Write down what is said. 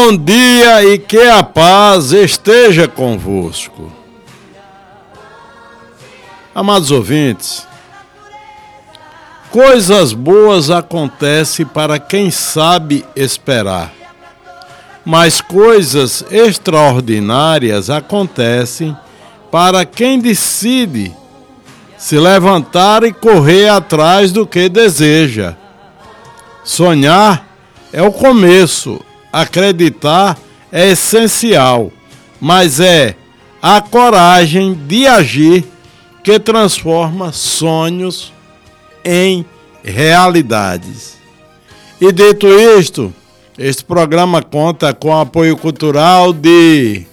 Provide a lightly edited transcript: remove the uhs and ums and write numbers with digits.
Bom dia e que a paz esteja convosco. Amados ouvintes, coisas boas acontecem para quem sabe esperar, mas coisas extraordinárias acontecem para quem decide se levantar e correr atrás do que deseja. Sonhar é o começo. Acreditar é essencial, mas é a coragem de agir que transforma sonhos em realidades. E dito isto, este programa conta com o apoio cultural de